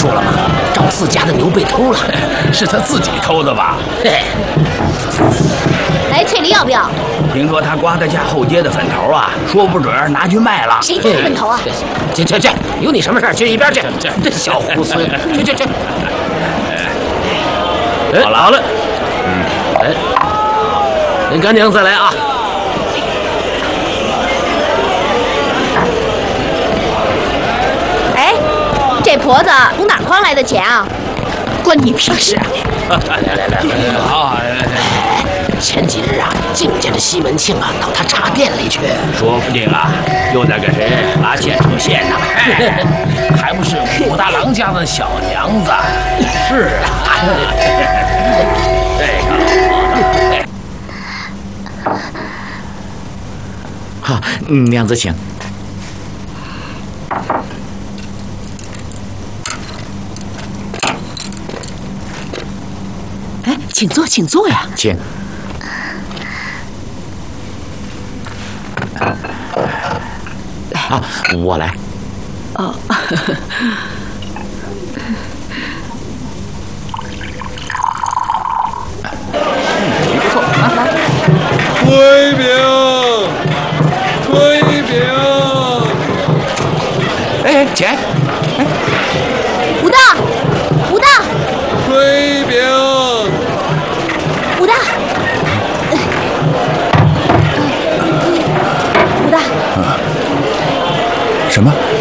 说了吗？赵四家的牛被偷了， 是他自己偷的吧？ 哎，翠梨要不要？ 听说他瓜他家后街的粉头啊，说不准拿去卖了。 谁家粉头啊？ 去，有你什么事儿？去一边去！这小猢狲，去！好了，您干娘再来啊！ 哎，这婆子从哪诓来的钱啊？ 关你屁事啊！来， 好， 前几日啊，静家的西门庆啊，到他茶店里去， 说不定啊，又在给谁拉线扯线呢？还不是武大郎家的小娘子？是啊，这个。 好，娘子请。 哎，请坐呀， 请。啊，我来。 哦。 不错啊，来。 推饼。 哎，起来！哎， 武大， 推饼。 武大， 什么？